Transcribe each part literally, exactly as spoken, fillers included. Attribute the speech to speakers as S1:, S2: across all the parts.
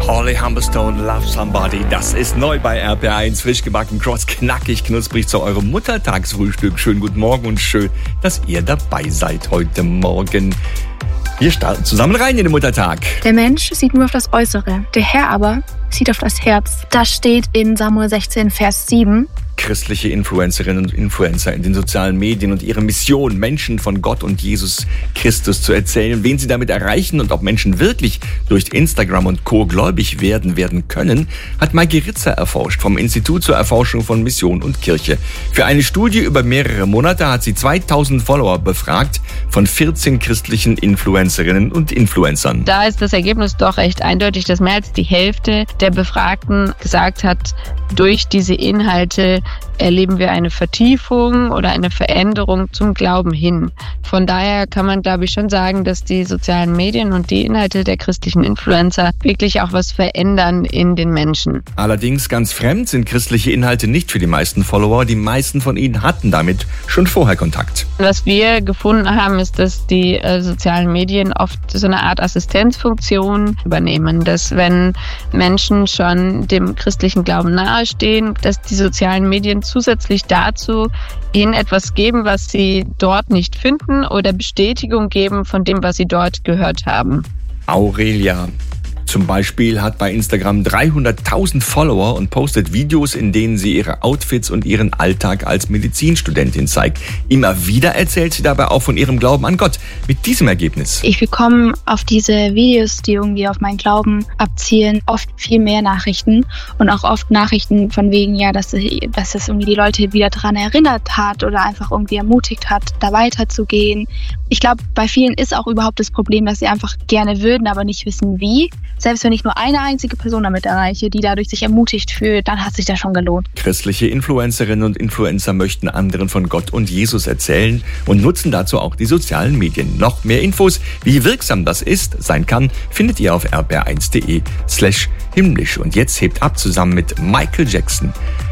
S1: Holly Humberstone, Love Somebody, das ist neu bei R P R eins, frisch gebacken, cross, knackig, knusprig zu eurem Muttertagsfrühstück. Schönen guten Morgen und schön, dass ihr dabei seid heute Morgen. Wir starten zusammen rein in den Muttertag.
S2: Der Mensch sieht nur auf das Äußere, der Herr aber sieht auf das Herz. Das steht in Samuel sechzehn, Vers sieben.
S1: Christliche Influencerinnen und Influencer in den sozialen Medien und ihre Mission, Menschen von Gott und Jesus Christus zu erzählen, wen sie damit erreichen und ob Menschen wirklich durch Instagram und Co. gläubig werden werden können, hat Maike Ritzer erforscht vom Institut zur Erforschung von Mission und Kirche. Für eine Studie über mehrere Monate hat sie zweitausend Follower befragt von vierzehn christlichen Influencerinnen und Influencern.
S3: Da ist das Ergebnis doch recht eindeutig, dass mehr als die Hälfte der Befragten gesagt hat, durch diese Inhalte erleben wir eine Vertiefung oder eine Veränderung zum Glauben hin. Von daher kann man, glaube ich, schon sagen, dass die sozialen Medien und die Inhalte der christlichen Influencer wirklich auch was verändern in den Menschen.
S1: Allerdings ganz fremd sind christliche Inhalte nicht für die meisten Follower. Die meisten von ihnen hatten damit schon vorher Kontakt.
S3: Was wir gefunden haben, ist, dass die äh, sozialen Medien oft so eine Art Assistenzfunktion übernehmen. Dass wenn Menschen schon dem christlichen Glauben nahestehen, dass die sozialen Medien zusätzlich dazu ihnen etwas geben, was sie dort nicht finden oder Bestätigung geben von dem, was sie dort gehört haben.
S1: Aurelia zum Beispiel hat bei Instagram dreihunderttausend Follower und postet Videos, in denen sie ihre Outfits und ihren Alltag als Medizinstudentin zeigt. Immer wieder erzählt sie dabei auch von ihrem Glauben an Gott. Mit diesem Ergebnis:
S2: Ich bekomme auf diese Videos, die irgendwie auf meinen Glauben abzielen, oft viel mehr Nachrichten und auch oft Nachrichten von wegen, ja, dass, ich, dass es irgendwie die Leute wieder daran erinnert hat oder einfach irgendwie ermutigt hat, da weiterzugehen. Ich glaube, bei vielen ist auch überhaupt das Problem, dass sie einfach gerne würden, aber nicht wissen wie. Selbst wenn ich nur eine einzige Person damit erreiche, die dadurch sich ermutigt fühlt, dann hat sich das schon gelohnt.
S1: Christliche Influencerinnen und Influencer möchten anderen von Gott und Jesus erzählen und nutzen dazu auch die sozialen Medien. Noch mehr Infos, wie wirksam das ist, sein kann, findet ihr auf r p r eins punkt d e slash himmlisch. Und jetzt hebt ab zusammen mit Michael Jackson.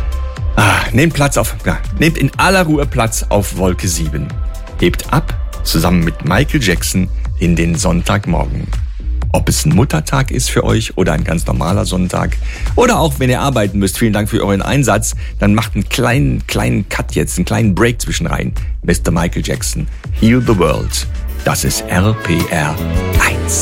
S1: Ah, nehmt Platz auf, ja, nehmt in aller Ruhe Platz auf Wolke sieben. Hebt ab zusammen mit Michael Jackson in den Sonntagmorgen. Ob es ein Muttertag ist für euch oder ein ganz normaler Sonntag oder auch wenn ihr arbeiten müsst, vielen Dank für euren Einsatz, dann macht einen kleinen, kleinen Cut jetzt, einen kleinen Break zwischen rein. Mister Michael Jackson, Heal the World. Das ist R P R eins.